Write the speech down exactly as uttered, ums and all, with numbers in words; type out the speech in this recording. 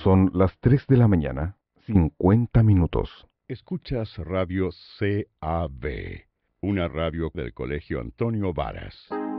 Son las tres de la mañana, cincuenta minutos. Escuchas Radio C A B, una radio del Colegio Antonio Varas.